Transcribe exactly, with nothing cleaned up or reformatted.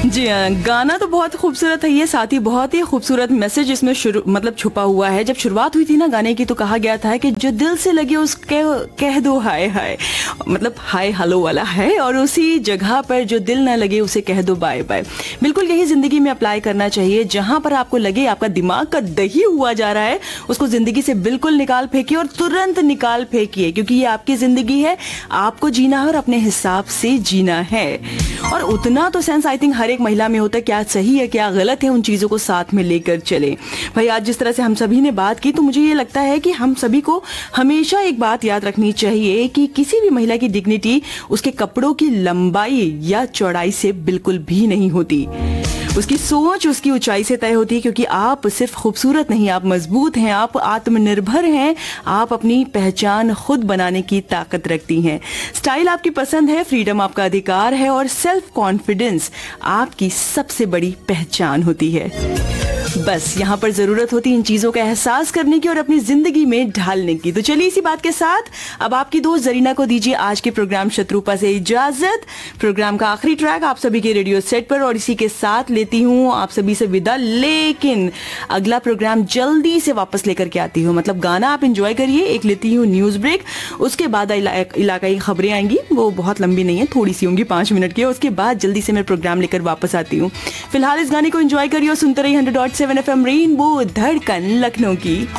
जी हाँ, गाना तो बहुत खूबसूरत है ये, साथ ही बहुत ही खूबसूरत मैसेज इसमें शुरू मतलब छुपा हुआ है। जब शुरुआत हुई थी ना गाने की तो कहा गया था कि जो दिल से लगे उसके कह दो हाय हाय, मतलब हाय हेलो वाला है, और उसी जगह पर जो दिल ना लगे उसे कह दो बाय बाय। बिल्कुल यही जिंदगी में अप्लाई करना चाहिए। जहां पर आपको लगे आपका दिमाग का दही हुआ जा रहा है उसको जिंदगी से बिल्कुल निकाल फेंकिए, और तुरंत निकाल फेंकिए, क्योंकि ये आपकी जिंदगी है, आपको जीना है और अपने हिसाब से जीना है। और उतना तो सेंस आई थिंक हर एक महिला में होता है, क्या सही है क्या गलत है, उन चीजों को साथ में लेकर चले। भाई आज जिस तरह से हम सभी ने बात की तो मुझे ये लगता है कि हम सभी को हमेशा एक बात याद रखनी चाहिए कि किसी भी महिला की डिग्निटी उसके कपड़ों की लंबाई या चौड़ाई से बिल्कुल भी नहीं होती। उसकी सोच उसकी ऊंचाई से तय होती है, क्योंकि आप सिर्फ खूबसूरत नहीं, आप मजबूत हैं, आप आत्मनिर्भर हैं, आप अपनी पहचान खुद बनाने की ताकत रखती हैं। स्टाइल आपकी पसंद है, फ्रीडम आपका अधिकार है, और सेल्फ कॉन्फिडेंस आपकी सबसे बड़ी पहचान होती है। बस यहाँ पर जरूरत होती है इन चीजों का एहसास करने की और अपनी जिंदगी में ढालने की। तो चलिए इसी बात के साथ अब आपकी दोस्त जरीना को दीजिए आज के प्रोग्राम शत्रुपा से इजाजत। प्रोग्राम का आखिरी ट्रैक आप सभी के रेडियो सेट पर, और इसी के साथ लेती हूँ आप सभी से विदा। लेकिन अगला प्रोग्राम जल्दी से वापस लेकर के आती हूँ, मतलब गाना आप एंजॉय करिए, एक लेती हूँ न्यूज ब्रेक, उसके बाद इला, इलाकाई खबरें आएंगी, वो बहुत लंबी नहीं है, थोड़ी सी होंगी पांच मिनट की, उसके बाद जल्दी से मैं प्रोग्राम लेकर वापस आती हूँ। फिलहाल इस गाने को एंजॉय करिए और सुनते रहिए hundred dot seven F M rainbow, धड़कन लखनऊ की।